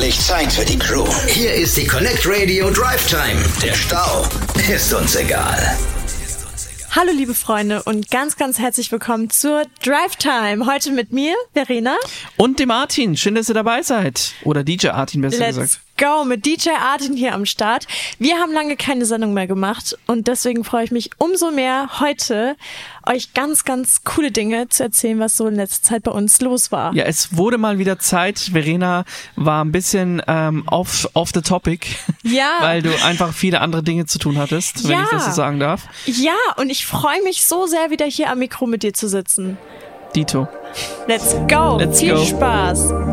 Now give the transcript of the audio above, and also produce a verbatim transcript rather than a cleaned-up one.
endlich Zeit für die Crew. Hier ist die Connect Radio Drive Time. Der Stau ist uns egal. Hallo liebe Freunde und ganz, ganz herzlich willkommen zur Drive Time. Heute mit mir, Verena. Und dem Artin. Schön, dass ihr dabei seid. Oder D J Artin, besser Let's gesagt. go, mit D J Artin hier am Start. Wir haben lange keine Sendung mehr gemacht und deswegen freue ich mich umso mehr, heute euch ganz, ganz coole Dinge zu erzählen, was so in letzter Zeit bei uns los war. Ja, es wurde mal wieder Zeit. Verena war ein bisschen ähm, off, off the topic, Ja. weil du einfach viele andere Dinge zu tun hattest, wenn Ja. ich das so sagen darf. Ja, und ich freue mich so sehr, wieder hier am Mikro mit dir zu sitzen. Dito. Let's go. Let's Viel go. Spaß.